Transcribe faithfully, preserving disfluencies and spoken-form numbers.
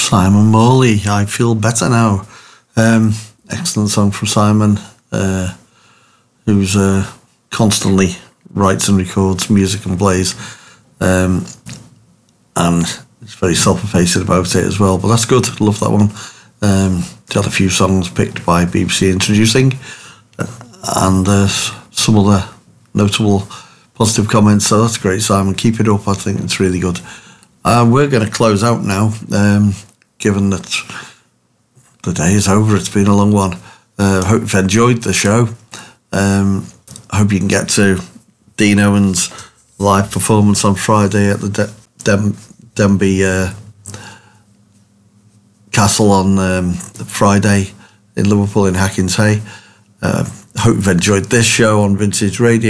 Simon Morley, I Feel Better Now. Um, excellent song from Simon, uh, who's uh, constantly writes and records music and plays. Um, and is very self-effacing about it as well. But that's good. Love that one. Um, had a few songs picked by B B C Introducing, uh, and uh, some other notable positive comments. So that's great, Simon. Keep it up. I think it's really good. Uh, we're going to close out now, um, given that the day is over. It's been a long one. I uh, hope you've enjoyed the show. Um, I hope you can get to Dean Owen's live performance on Friday at the De- Dem- Denby uh, Castle on um, Friday in Liverpool in Hackins Hay. Uh, hope you've enjoyed this show on Vintage Radio.